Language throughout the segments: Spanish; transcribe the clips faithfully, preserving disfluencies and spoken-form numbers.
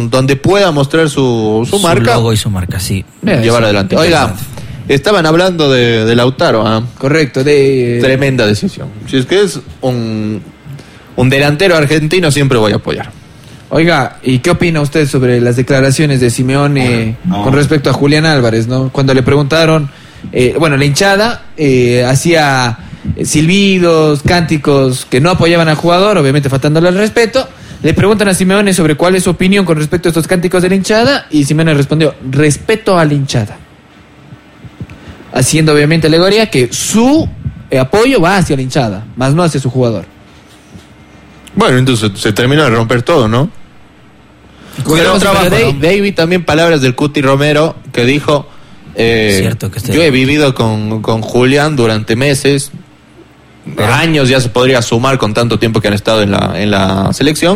donde pueda mostrar su, su, su marca. Su logo y su marca, sí. Llevar adelante. Oiga, estaban hablando de, de Lautaro, ¿eh? Correcto, de... Tremenda decisión. Si es que es un, un delantero argentino, siempre voy a apoyar. Oiga, ¿y qué opina usted sobre las declaraciones de Simeone no. con respecto a Julián Álvarez, ¿no? Cuando le preguntaron, eh, bueno, la hinchada eh, hacía silbidos, cánticos que no apoyaban al jugador, obviamente faltándole al respeto. Le preguntan a Simeone sobre cuál es su opinión con respecto a estos cánticos de la hinchada y Simeone respondió, respeto a la hinchada. Haciendo obviamente alegoría que su eh, apoyo va hacia la hinchada, más no hacia su jugador. Bueno, entonces se terminó de romper todo, ¿no? Pero trabajo, ¿no? David, también palabras del Cuti Romero que dijo, eh, Cierto que yo he vivido con, con Julián durante meses, pero años ya se podría sumar con tanto tiempo que han estado en la, en la selección.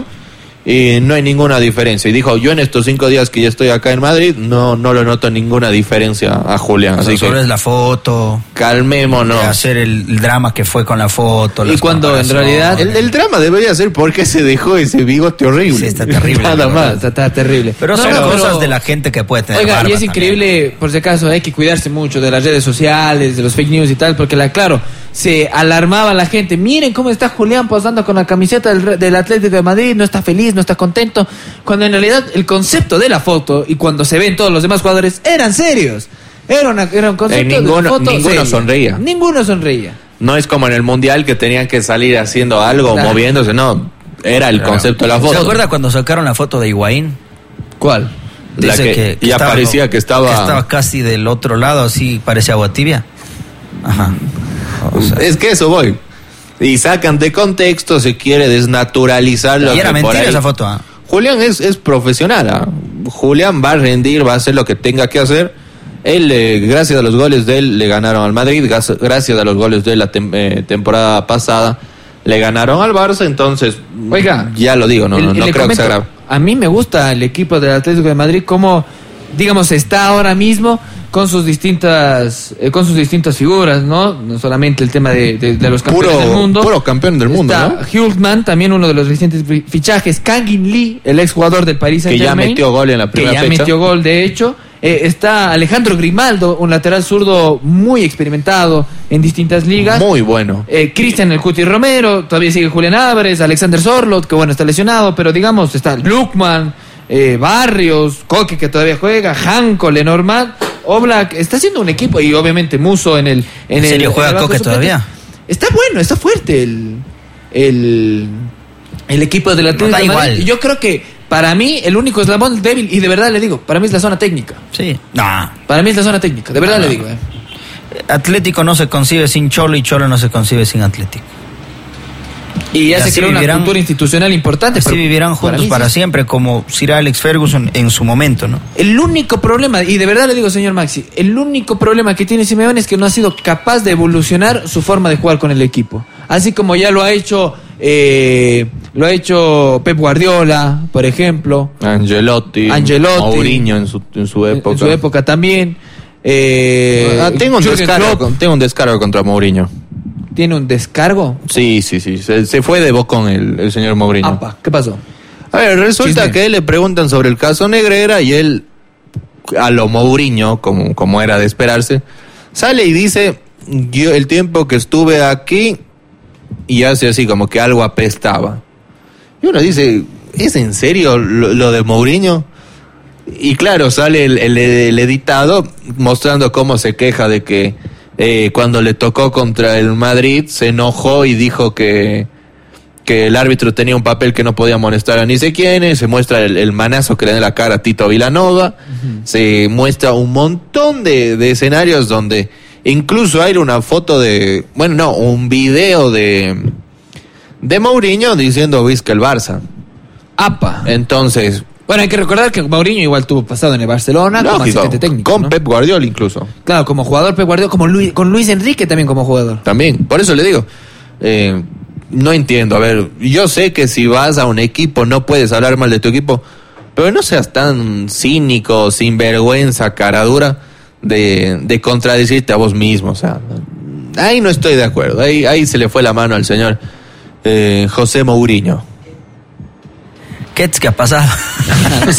Y no hay ninguna diferencia. Y dijo, yo en estos cinco días que ya estoy acá en Madrid, no no lo noto ninguna diferencia a Julián. Así solo que es la foto. Calmémonos. Hacer el, el drama que fue con la foto. Y cuando en realidad... El, el drama debería ser por qué se dejó ese bigote horrible. Sí, está terrible. Nada más, está, está terrible. Pero no, son no, cosas pero... de la gente que puede tener. Oiga, y es increíble, también. Por si acaso, hay que cuidarse mucho de las redes sociales, de los fake news y tal, porque la claro... se alarmaba la gente, miren cómo está Julián posando con la camiseta del, del Atlético de Madrid, no está feliz, no está contento, cuando en realidad el concepto de la foto y cuando se ven todos los demás jugadores eran serios, era, una, era un concepto eh, ninguno, de foto ninguno seria. sonreía. Ninguno sonreía. No es como en el Mundial que tenían que salir haciendo algo, claro. moviéndose, no, era el claro. concepto de la foto. ¿Se acuerda cuando sacaron la foto de Higuaín? ¿Cuál? La que, que, que ya estaba, parecía que estaba... Que estaba casi del otro lado, así parecía agua tibia. Ajá. O sea, es que eso voy. Y sacan de contexto, se quiere desnaturalizar lo y que era mentira ahí... esa foto. ¿eh? Julián es, es profesional. ¿eh? Julián va a rendir, va a hacer lo que tenga que hacer. Él, eh, gracias a los goles de él, le ganaron al Madrid. Gracias a los goles de la tem- eh, temporada pasada, le ganaron al Barça. Entonces, oiga, ya lo digo, no, el, no, no creo comento, que sea grave. A mí me gusta el equipo del Atlético de Madrid, como, digamos, está ahora mismo con sus distintas eh, con sus distintas figuras, ¿no? No solamente el tema de, de, de los campeones puro, del mundo. Puro campeón del mundo, está ¿no? Hultman, también uno de los recientes fichajes. Kangin Lee, el exjugador del Paris Saint-Germain. Que ya metió gol en la primera fecha. Que ya fecha. metió gol, de hecho. Eh, está Alejandro Grimaldo, un lateral zurdo muy experimentado en distintas ligas. Muy bueno. Eh, Cristian El Cuti Romero, todavía sigue Julián Álvarez, Alexander Sorloth, que bueno, está lesionado, pero digamos, está Lukman, eh, Barrios, Coque, que todavía juega, Janko, Lenormand, Oblak, está haciendo un equipo, y obviamente Muso en el... En, ¿En serio el, juega en el Coque todavía? Está bueno, está fuerte el... el el equipo del Atlético no, da de Madrid. igual. Y yo creo que para mí el único eslabón débil, y de verdad le digo, para mí es la zona técnica. Sí. No. Para mí es la zona técnica, de verdad no, le no. digo. Eh. Atlético no se concibe sin Cholo y Cholo no se concibe sin Atlético. Y ya y se creó una cultura institucional importante. Así vivirán juntos para, para siempre, como Sir Alex Ferguson en su momento, ¿no? El único problema, y de verdad le digo, señor Maxi, el único problema que tiene Simeone es que no ha sido capaz de evolucionar su forma de jugar con el equipo. Así como ya lo ha hecho... Eh, lo ha hecho Pep Guardiola, por ejemplo, Angelotti, Angelotti Mourinho en su, en su época. En su época también. Eh, ah, tengo, un descargo, tengo un descargo contra Mourinho. ¿Tiene un descargo? Sí, sí, sí. Se, se fue de bocón el, el señor Mourinho. Apa, ¿qué pasó? A ver, resulta Chisme. que le preguntan sobre el caso Negreira y él, a lo Mourinho, como, como era de esperarse, sale y dice: yo el tiempo que estuve aquí, y hace así como que algo apestaba. Y uno dice, ¿es en serio lo, lo de Mourinho? Y claro, sale el, el, el editado mostrando cómo se queja de que eh, cuando le tocó contra el Madrid se enojó y dijo que, que el árbitro tenía un papel que no podía amonestar a ni sé quiénes. Se muestra el, el manazo que le da en la cara a Tito Vilanova. Uh-huh. Se muestra un montón de, de escenarios donde... Incluso hay una foto de... Bueno, no, un video de... De Mourinho diciendo Vizca el Barça. Apa. Entonces... Bueno, hay que recordar que Mourinho igual tuvo pasado en el Barcelona lógico, como asistente técnico. Con ¿no? Pep Guardiola incluso. Claro, como jugador Pep Guardiola, como Luis, con Luis Enrique también como jugador. También, por eso le digo... Eh, no entiendo, a ver, yo sé que si vas a un equipo no puedes hablar mal de tu equipo, pero no seas tan cínico, sinvergüenza, cara dura... De, de contradecirte a vos mismo, o sea, ahí no estoy de acuerdo, ahí, ahí se le fue la mano al señor eh, José Mourinho. ¿Qué es que ha pasado?